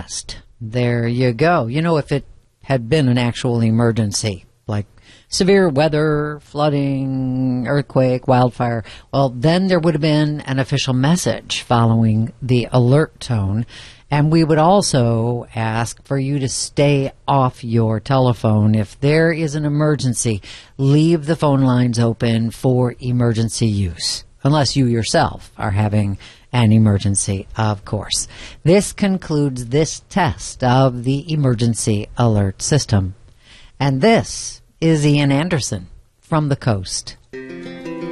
test. There you go. You know, if it had been an actual emergency, like severe weather, flooding, earthquake, wildfire, well, then there would have been an official message following the alert tone. And we would also ask for you to stay off your telephone. If there is an emergency, leave the phone lines open for emergency use, unless you yourself are having an emergency, of course. This concludes this test of the emergency alert system. And this is Ian Anderson from the Coast.